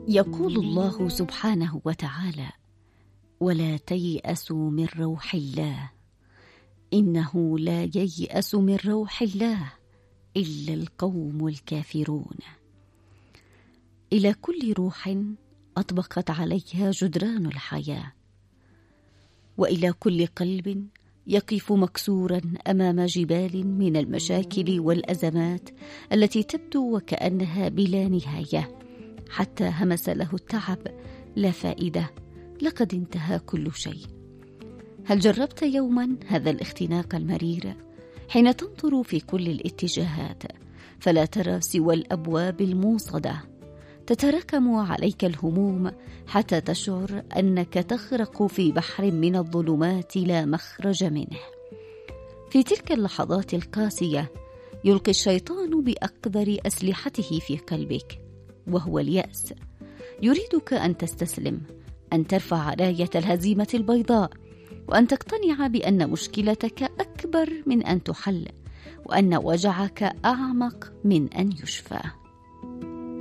يقول الله سبحانه وتعالى: ولا تيأسوا من روح الله إنه لا ييأس من روح الله إلا القوم الكافرون. إلى كل روح أطبقت عليها جدران الحياة، وإلى كل قلب يقف مكسورا أمام جبال من المشاكل والأزمات التي تبدو وكأنها بلا نهاية، حتى همس له التعب: لا فائدة، لقد انتهى كل شيء. هل جربت يوما هذا الاختناق المرير حين تنظر في كل الاتجاهات فلا ترى سوى الأبواب الموصدة؟ تتراكم عليك الهموم حتى تشعر أنك تغرق في بحر من الظلمات لا مخرج منه. في تلك اللحظات القاسية يلقي الشيطان بأقذر أسلحته في قلبك، وهو اليأس. يريدك أن تستسلم، أن ترفع راية الهزيمة البيضاء، وأن تقتنع بأن مشكلتك أكبر من أن تحل، وأن وجعك أعمق من أن يشفى.